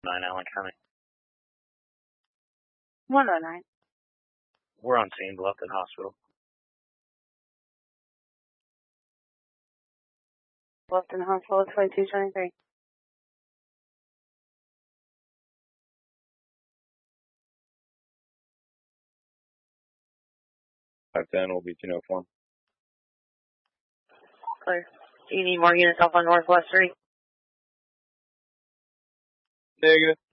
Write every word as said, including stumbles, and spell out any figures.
nine Allen County. one oh nine. We're on scene, Bluffton Hospital. Bluffton Hospital, twenty-two twenty-three. five ten will be uniform. Clear. Do you need more units off on Northwest three? Negative.